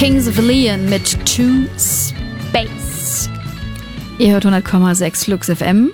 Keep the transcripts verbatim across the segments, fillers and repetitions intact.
Kings of Leon mit To Space. Ihr hört hundert Komma sechs Flux F M.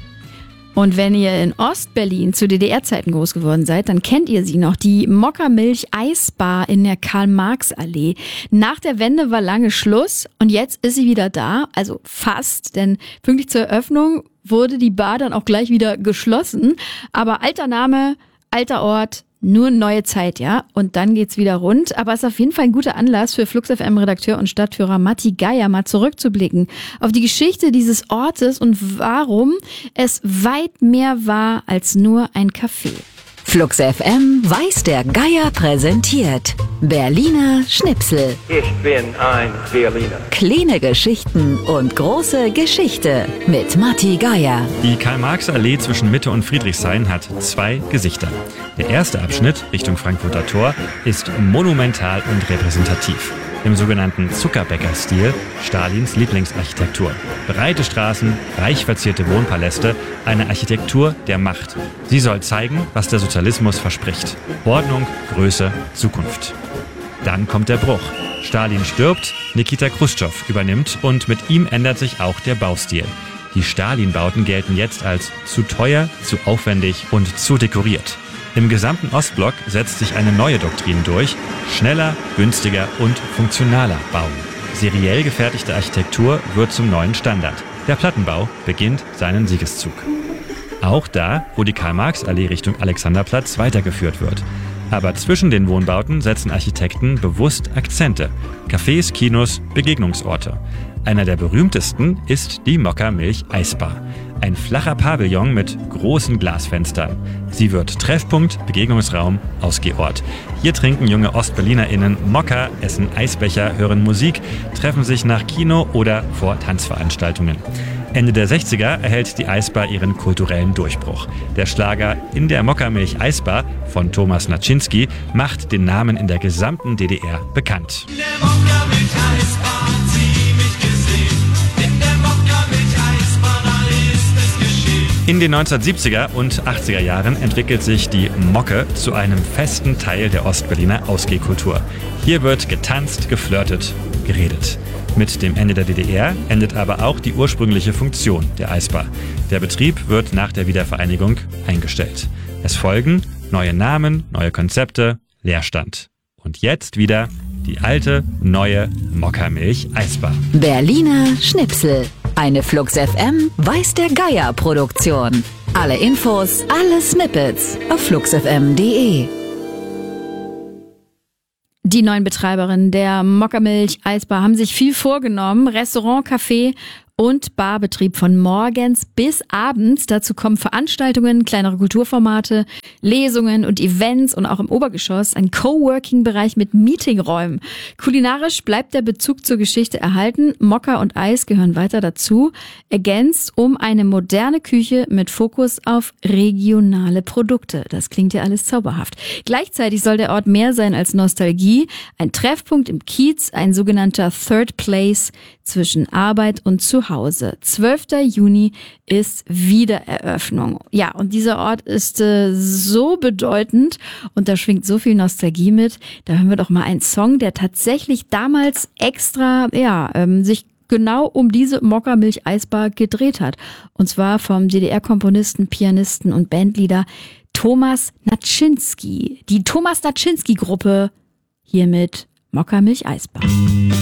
Und wenn ihr in Ostberlin zu D D R-Zeiten groß geworden seid, dann kennt ihr sie noch, die Mokka-Milch-Eisbar in der Karl-Marx-Allee. Nach der Wende war lange Schluss und jetzt ist sie wieder da, also fast, denn pünktlich zur Eröffnung wurde die Bar dann auch gleich wieder geschlossen. Aber alter Name, alter Ort, nur neue Zeit, ja. Und dann geht's wieder rund. Aber es ist auf jeden Fall ein guter Anlass für Flux F M-Redakteur und Stadtführer Matti Geier, mal zurückzublicken auf die Geschichte dieses Ortes und warum es weit mehr war als nur ein Café. Flux F M weiß der Geier präsentiert Berliner Schnipsel. Ich bin ein Berliner. Kleine Geschichten und große Geschichte mit Matti Geier. Die Karl-Marx-Allee zwischen Mitte und Friedrichshain hat zwei Gesichter. Der erste Abschnitt Richtung Frankfurter Tor ist monumental und repräsentativ. Im sogenannten Zuckerbäcker-Stil, Stalins Lieblingsarchitektur. Breite Straßen, reich verzierte Wohnpaläste, eine Architektur der Macht. Sie soll zeigen, was der Sozialismus verspricht. Ordnung, Größe, Zukunft. Dann kommt der Bruch. Stalin stirbt, Nikita Chruschtschow übernimmt und mit ihm ändert sich auch der Baustil. Die Stalin-Bauten gelten jetzt als zu teuer, zu aufwendig und zu dekoriert. Im gesamten Ostblock setzt sich eine neue Doktrin durch: schneller, günstiger und funktionaler bauen. Seriell gefertigte Architektur wird zum neuen Standard. Der Plattenbau beginnt seinen Siegeszug. Auch da, wo die Karl-Marx-Allee Richtung Alexanderplatz weitergeführt wird. Aber zwischen den Wohnbauten setzen Architekten bewusst Akzente. Cafés, Kinos, Begegnungsorte. Einer der berühmtesten ist die Mokka-Milch-Eisbar. Ein flacher Pavillon mit großen Glasfenstern. Sie wird Treffpunkt, Begegnungsraum, Ausgehort. Hier trinken junge OstberlinerInnen Mokka, essen Eisbecher, hören Musik, treffen sich nach Kino oder vor Tanzveranstaltungen. Ende der sechziger erhält die Eisbar ihren kulturellen Durchbruch. Der Schlager In der Mokka-Milch-Eisbar von Thomas Naczynski macht den Namen in der gesamten D D R bekannt. In der Mokka-Milch-Eisbar hat sie mich gesehen. In der Mokka-Milch-Eisbar, da ist es geschehen. In den neunzehnhundertsiebziger und achtziger Jahren entwickelt sich die Mokke zu einem festen Teil der Ostberliner Ausgehkultur. Hier wird getanzt, geflirtet, geredet. Mit dem Ende der D D R endet aber auch die ursprüngliche Funktion der Eisbar. Der Betrieb wird nach der Wiedervereinigung eingestellt. Es folgen neue Namen, neue Konzepte, Leerstand. Und jetzt wieder die alte, neue Mokka-Milch-Eisbar. Berliner Schnipsel. Eine Flux F M weiß der Geier Produktion. Alle Infos, alle Snippets auf flux f m punkt d e. Die neuen Betreiberinnen der Mokka-Milch-Eisbar haben sich viel vorgenommen. Restaurant, Café und Barbetrieb von morgens bis abends. Dazu kommen Veranstaltungen, kleinere Kulturformate, Lesungen und Events und auch im Obergeschoss ein Coworking-Bereich mit Meetingräumen. Kulinarisch bleibt der Bezug zur Geschichte erhalten. Mokka und Eis gehören weiter dazu, ergänzt um eine moderne Küche mit Fokus auf regionale Produkte. Das klingt ja alles zauberhaft. Gleichzeitig soll der Ort mehr sein als Nostalgie. Ein Treffpunkt im Kiez, ein sogenannter Third Place zwischen Arbeit und Zuhause. zwölfter Juni ist Wiedereröffnung. Ja, und dieser Ort ist äh, so bedeutend und da schwingt so viel Nostalgie mit. Da hören wir doch mal einen Song, der tatsächlich damals extra, ja, ähm, sich genau um diese Mokka-Milch-Eisbar gedreht hat. Und zwar vom D D R-Komponisten, Pianisten und Bandleader Thomas Naczynski. Die Thomas Naczynski-Gruppe hier mit Mokka-Milch-Eisbar.